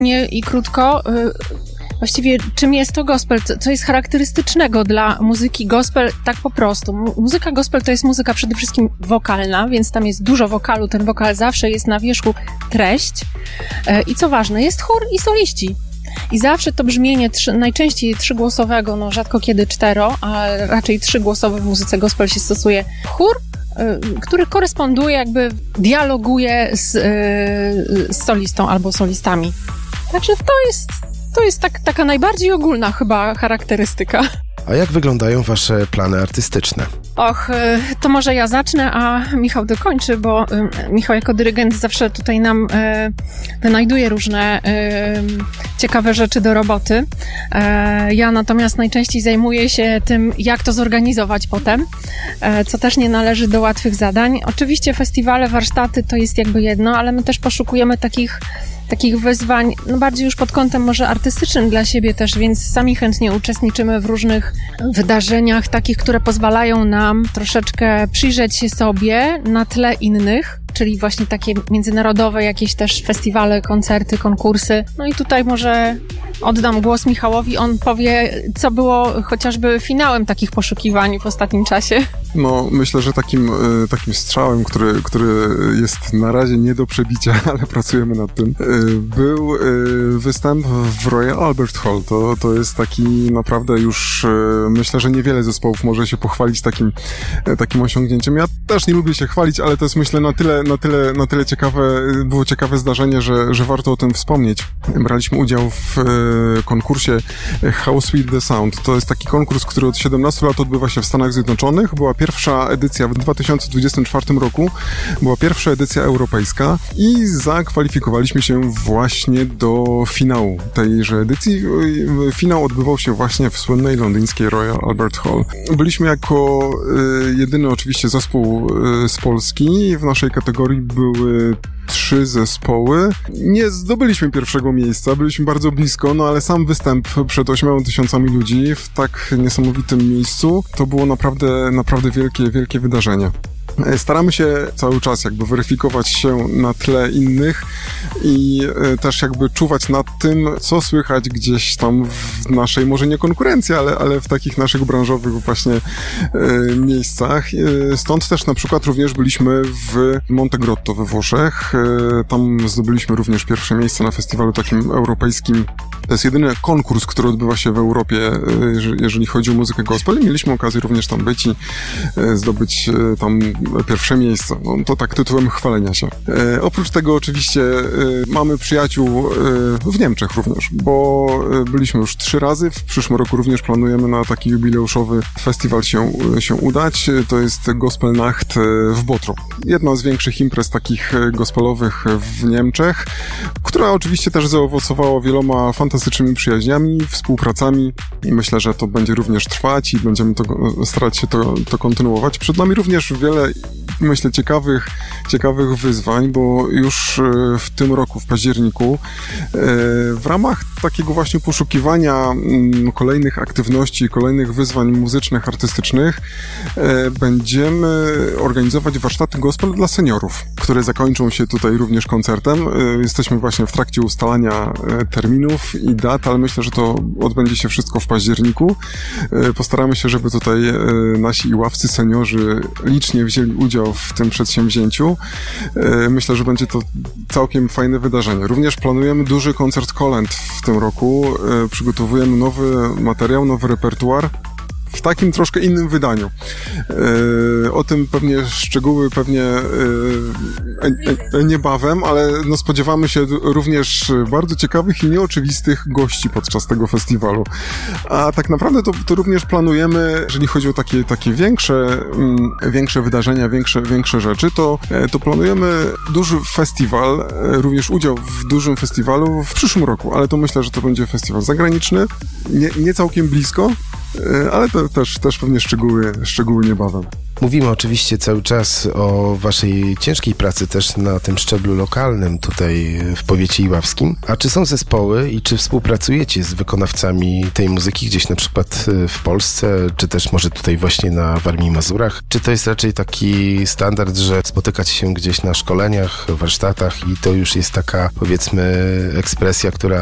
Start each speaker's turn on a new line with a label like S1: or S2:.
S1: Nie i krótko, właściwie czym jest to gospel? Co jest charakterystycznego dla muzyki gospel? Tak po prostu. Muzyka gospel to jest muzyka przede wszystkim wokalna, więc tam jest dużo wokalu. Ten wokal zawsze jest na wierzchu treść. I co ważne, jest chór i soliści. I zawsze to brzmienie najczęściej trzygłosowego, no rzadko kiedy a raczej trzygłosowy w muzyce gospel się stosuje chór, który koresponduje, jakby dialoguje z solistą albo solistami. Także to jest taka najbardziej ogólna chyba charakterystyka.
S2: A jak wyglądają wasze plany artystyczne?
S1: To może ja zacznę, a Michał dokończy, bo Michał jako dyrygent zawsze tutaj nam wynajduje różne ciekawe rzeczy do roboty. Ja natomiast najczęściej zajmuję się tym, jak to zorganizować potem, co też nie należy do łatwych zadań. Oczywiście festiwale, warsztaty to jest jakby jedno, ale my też poszukujemy takich wyzwań, no bardziej już pod kątem może artystycznym dla siebie też, więc sami chętnie uczestniczymy w różnych wydarzeniach takich, które pozwalają nam troszeczkę przyjrzeć się sobie na tle innych, czyli właśnie takie międzynarodowe jakieś też festiwale, koncerty, konkursy. No i tutaj może oddam głos Michałowi, on powie, co było chociażby finałem takich poszukiwań w ostatnim czasie.
S3: No, myślę, że takim strzałem, który jest na razie nie do przebicia, ale pracujemy nad tym, był występ w Royal Albert Hall. To jest taki naprawdę już, myślę, że niewiele zespołów może się pochwalić takim osiągnięciem. Ja też nie lubię się chwalić, ale to jest, myślę, na tyle ciekawe zdarzenie, że warto o tym wspomnieć. Braliśmy udział w konkursie How Sweet the Sound. To jest taki konkurs, który od 17 lat odbywa się w Stanach Zjednoczonych. Była pierwsza edycja w 2024 roku. Była pierwsza edycja europejska i zakwalifikowaliśmy się właśnie do finału tejże edycji. Finał odbywał się właśnie w słynnej londyńskiej Royal Albert Hall. Byliśmy jako jedyny oczywiście zespół z Polski. W naszej kategorii były 3 zespoły. Nie zdobyliśmy pierwszego miejsca, byliśmy bardzo blisko, no ale sam występ przed 8,000 ludzi w tak niesamowitym miejscu, to było naprawdę wielkie wydarzenie. Staramy się cały czas jakby weryfikować się na tle innych i też jakby czuwać nad tym, co słychać gdzieś tam w naszej, może nie konkurencji, ale w takich naszych branżowych właśnie miejscach. Stąd też na przykład również byliśmy w Montegrotto we Włoszech. Tam zdobyliśmy również pierwsze miejsce na festiwalu takim europejskim. To jest jedyny konkurs, który odbywa się w Europie, jeżeli chodzi o muzykę gospel. Mieliśmy okazję również tam być i zdobyć tam pierwsze miejsce. No, to tak tytułem chwalenia się. Oprócz tego oczywiście mamy przyjaciół w Niemczech również, bo byliśmy już 3 razy. W przyszłym roku również planujemy na taki jubileuszowy festiwal się udać. To jest Gospelnacht w Bottrop. Jedna z większych imprez takich gospelowych w Niemczech, która oczywiście też zaowocowała wieloma fantastycznymi przyjaźniami, współpracami i myślę, że to będzie również trwać i będziemy starać się to kontynuować. Przed nami również wiele, myślę, ciekawych wyzwań, bo już w tym roku, w październiku, w ramach takiego właśnie poszukiwania kolejnych aktywności, kolejnych wyzwań muzycznych, artystycznych, będziemy organizować warsztaty gospel dla seniorów, które zakończą się tutaj również koncertem. Jesteśmy właśnie w trakcie ustalania terminów i dat, ale myślę, że to odbędzie się wszystko w październiku. Postaramy się, żeby tutaj nasi iławscy seniorzy licznie wzięli udział w tym przedsięwzięciu. Myślę, że będzie to całkiem fajne wydarzenie. Również planujemy duży koncert kolęd w tym roku. Przygotowujemy nowy materiał, nowy repertuar w takim troszkę innym wydaniu. O tym szczegóły niebawem, ale no spodziewamy się również bardzo ciekawych i nieoczywistych gości podczas tego festiwalu. A tak naprawdę to również planujemy, jeżeli chodzi o takie większe wydarzenia, większe rzeczy, to planujemy duży festiwal, również udział w dużym festiwalu w przyszłym roku, ale to myślę, że to będzie festiwal zagraniczny, nie całkiem blisko, ale to też pewnie szczegóły niebawem.
S2: Mówimy oczywiście cały czas o waszej ciężkiej pracy też na tym szczeblu lokalnym tutaj w powiecie iławskim. A czy są zespoły i czy współpracujecie z wykonawcami tej muzyki gdzieś na przykład w Polsce, czy też może tutaj właśnie na Warmii i Mazurach? Czy to jest raczej taki standard, że spotykacie się gdzieś na szkoleniach, warsztatach i to już jest taka, powiedzmy, ekspresja, która